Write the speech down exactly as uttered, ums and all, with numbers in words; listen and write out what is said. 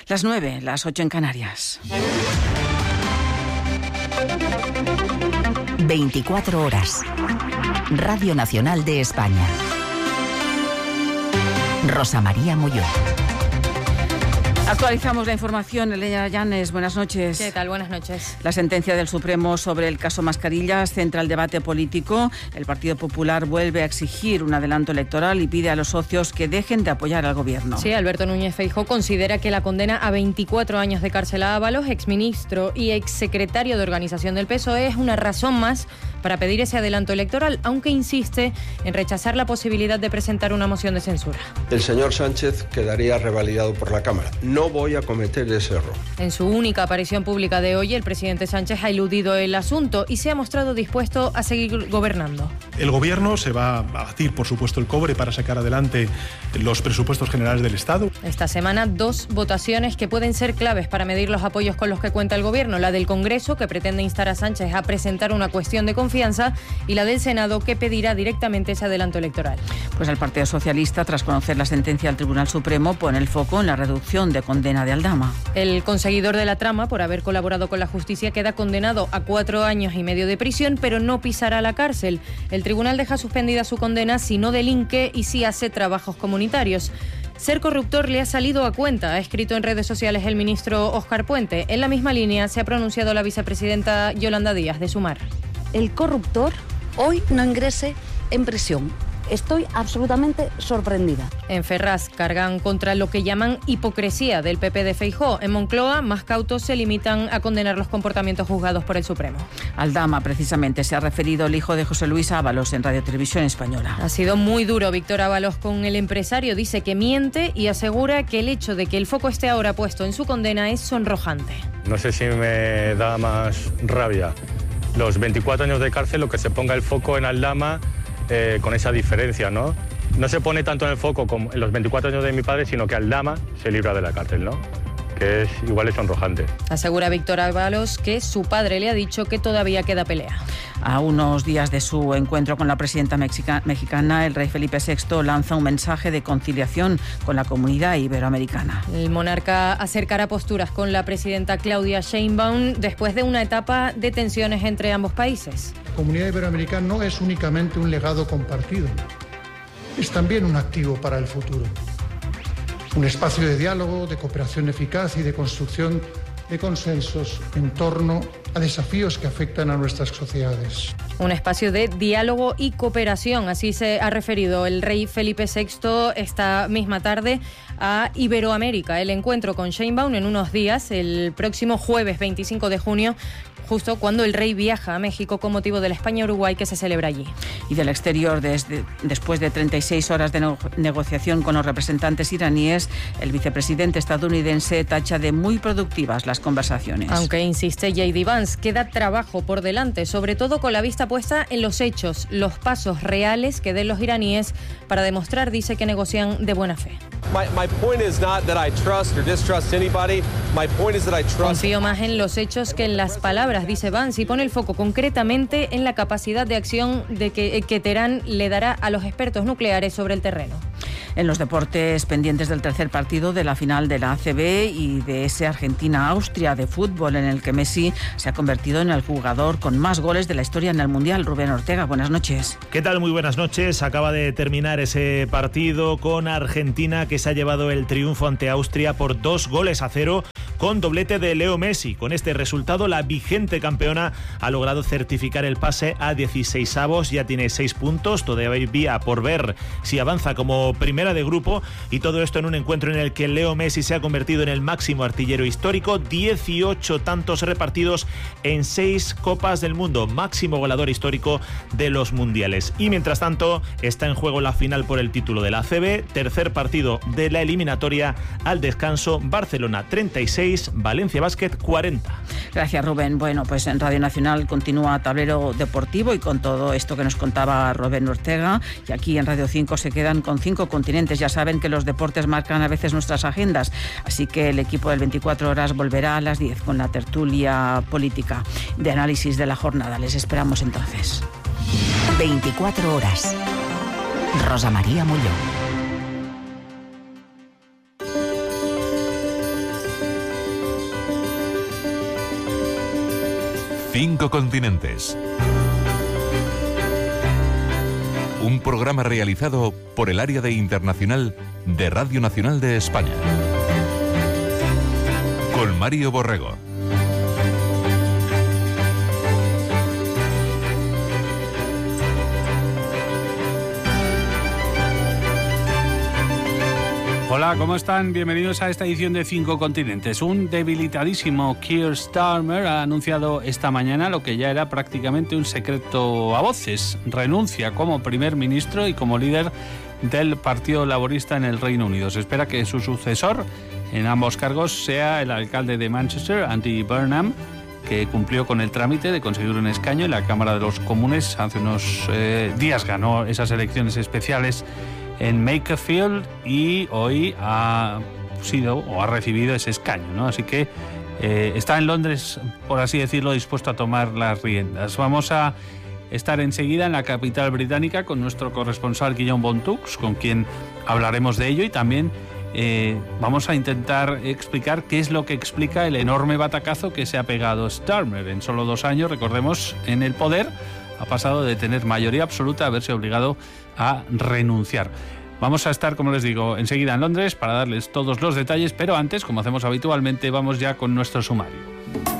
Las nueve, las ocho en Canarias. veinticuatro horas. Radio Nacional de España. Rosa María Molló. Actualizamos la información. Elena Llanes, buenas noches. ¿Qué tal? Buenas noches. La sentencia del Supremo sobre el caso Mascarillas centra el debate político. El Partido Popular vuelve a exigir un adelanto electoral y pide a los socios que dejen de apoyar al gobierno. Sí, Alberto Núñez Feijóo considera que la condena a veinticuatro años de cárcel a Ábalos, exministro y exsecretario de organización del P S O E, es una razón más para pedir ese adelanto electoral, aunque insiste en rechazar la posibilidad de presentar una moción de censura. El señor Sánchez quedaría revalidado por la Cámara. No voy a cometer ese error. En su única aparición pública de hoy, el presidente Sánchez ha eludido el asunto y se ha mostrado dispuesto a seguir gobernando. El gobierno se va a batir, por supuesto, el cobre para sacar adelante los presupuestos generales del Estado. Esta semana, dos votaciones que pueden ser claves para medir los apoyos con los que cuenta el gobierno. La del Congreso, que pretende instar a Sánchez a presentar una cuestión de confianza, y la del Senado, que pedirá directamente ese adelanto electoral. Pues el Partido Socialista, tras conocer la sentencia del Tribunal Supremo, pone el foco en la reducción de condena de Aldama. El conseguidor de la trama, por haber colaborado con la justicia, queda condenado a cuatro años y medio de prisión, pero no pisará la cárcel. El tribunal deja suspendida su condena si no delinque y si hace trabajos comunitarios. Ser corruptor le ha salido a cuenta, ha escrito en redes sociales el ministro Óscar Puente. En la misma línea se ha pronunciado la vicepresidenta Yolanda Díaz, de Sumar. El corruptor hoy no ingrese en prisión. Estoy absolutamente sorprendida. En Ferraz cargan contra lo que llaman hipocresía del P P de Feijóo. En Moncloa, más cautos se limitan a condenar los comportamientos juzgados por el Supremo. Aldama, precisamente, se ha referido el hijo de José Luis Ábalos en Radio Televisión Española. Ha sido muy duro Víctor Ábalos con el empresario. Dice que miente y asegura que el hecho de que el foco esté ahora puesto en su condena es sonrojante. No sé si me da más rabia los veinticuatro años de cárcel o que se ponga el foco en Aldama. Eh, con esa diferencia, ¿no? No se pone tanto en el foco como en los veinticuatro años de mi padre, sino que Aldama se libra de la cárcel, ¿no? Que es igual es sonrojante. Asegura Víctor Ábalos que su padre le ha dicho que todavía queda pelea. A unos días de su encuentro con la presidenta mexica- mexicana, el rey Felipe sexto lanza un mensaje de conciliación con la comunidad iberoamericana. El monarca acercará posturas con la presidenta Claudia Sheinbaum después de una etapa de tensiones entre ambos países. La comunidad iberoamericana no es únicamente un legado compartido, es también un activo para el futuro. Un espacio de diálogo, de cooperación eficaz y de construcción de consensos en torno a desafíos que afectan a nuestras sociedades. Un espacio de diálogo y cooperación, así se ha referido el rey Felipe sexto esta misma tarde a Iberoamérica. El encuentro con Sheinbaum en unos días, el próximo jueves veinticinco de junio, justo cuando el rey viaja a México con motivo de la España-Uruguay que se celebra allí. Y del exterior, desde, después de treinta y seis horas de no, negociación con los representantes iraníes, el vicepresidente estadounidense tacha de muy productivas las conversaciones. Aunque insiste J D Vance, queda trabajo por delante, sobre todo con la vista puesta en los hechos, los pasos reales que den los iraníes para demostrar, dice, que negocian de buena fe. Confío más en los hechos que en las palabras, dice Vance, y pone el foco concretamente en la capacidad de acción de que, que Teherán le dará a los expertos nucleares sobre el terreno. En los deportes, pendientes del tercer partido de la final de la A C B y de ese Argentina-Austria de fútbol en el que Messi se ha convertido en el jugador con más goles de la historia en el Mundial. Rubén Ortega, buenas noches. ¿Qué tal? Muy buenas noches. Acaba de terminar ese partido con Argentina, que se ha llevado el triunfo ante Austria por dos goles a cero, con doblete de Leo Messi. Con este resultado, la vigente campeona ha logrado certificar el pase a dieciseisavos, ya tiene seis puntos, todavía por ver si avanza como primera de grupo, y todo esto en un encuentro en el que Leo Messi se ha convertido en el máximo artillero histórico, dieciocho tantos repartidos en seis Copas del Mundo, máximo goleador histórico de los mundiales. Y mientras tanto, está en juego la final por el título de la A C B, tercer partido de la eliminatoria al descanso, Barcelona treinta y seis, Valencia Basket cuarenta. Gracias, Rubén. Bueno, pues en Radio Nacional continúa Tablero Deportivo, y con todo esto que nos contaba Rubén Ortega, y aquí en Radio cinco se quedan con cinco continentes. Ya saben que los deportes marcan a veces nuestras agendas, así que el equipo del veinticuatro horas volverá a las diez con la tertulia política de análisis de la jornada. Les esperamos entonces. veinticuatro horas. Rosa María Molló. Cinco continentes. Un programa realizado por el área de internacional de Radio Nacional de España. Con Mario Borrego. Hola, ¿cómo están? Bienvenidos a esta edición de Cinco Continentes. Un debilitadísimo Keir Starmer ha anunciado esta mañana lo que ya era prácticamente un secreto a voces. Renuncia como primer ministro y como líder del Partido Laborista en el Reino Unido. Se espera que su sucesor en ambos cargos sea el alcalde de Manchester, Andy Burnham, que cumplió con el trámite de conseguir un escaño en la Cámara de los Comunes. Hace unos eh, días ganó esas elecciones especiales en Makerfield y hoy ha sido o ha recibido ese escaño, ¿no? Así que eh, está en Londres, por así decirlo, dispuesto a tomar las riendas. Vamos a estar enseguida en la capital británica con nuestro corresponsal Guillaume Bontux, con quien hablaremos de ello, y también eh, vamos a intentar explicar qué es lo que explica el enorme batacazo que se ha pegado Starmer. En solo dos años, recordemos, en el poder ha pasado de tener mayoría absoluta a verse obligado a renunciar. Vamos a estar, como les digo, enseguida en Londres para darles todos los detalles, pero antes, como hacemos habitualmente, vamos ya con nuestro sumario.